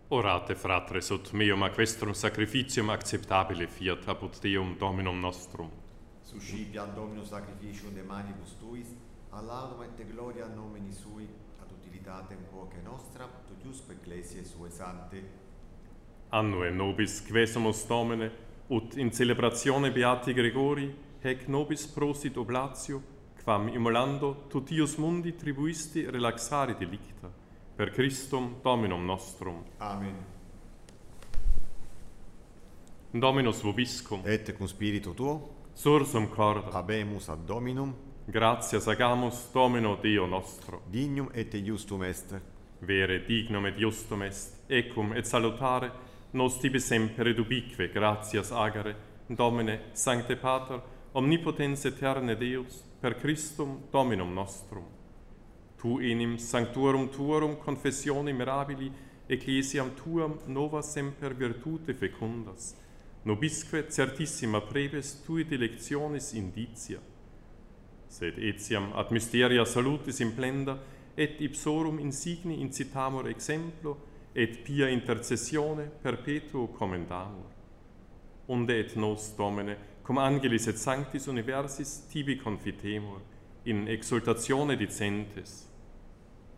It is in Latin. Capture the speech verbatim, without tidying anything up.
Orate, fratres, ut meum ac vestrum sacrificium acceptabile fiat apud Deum Dominum nostrum. Suscipiat Dominus sacrificium de manibus tuis, a laudum et gloria nomini sui, ad utilitatem quoque nostra, tuiusque ecclesiae sue sante. Annue nobis quesumus Domine, ut in celebratione Beati Gregori, hec nobis prosit oblatio, quam immolando tutius mundi tribuisti relaxari delicta, per Christum Dominum nostrum. Amen. Dominus vobiscum, Et cum spiritu tuo, sursum corda, habemus ad Dominum, gratias agamus Domino Deo nostro. dignum et justum est. Vere dignum et justum est, ecum et salutare, nos tibi semper et ubique gratias agere, Domine, Sancte Pater, omnipotens aeterne Deus, per Christum Dominum nostrum. Tu enim sanctuarum tuorum confessione mirabili, ecclesiam tuam nova semper virtute fecundas, nobisque certissima breves tui dilectionis indicia. Sed etiam ad mysteria salutis implenda, et ipsorum insigni incitamur exemplo, et pia intercessione perpetuo commendamur. Unde et nos, Domine, cum angelis et sanctis universis tibi confitemur, in exultatione dicentes,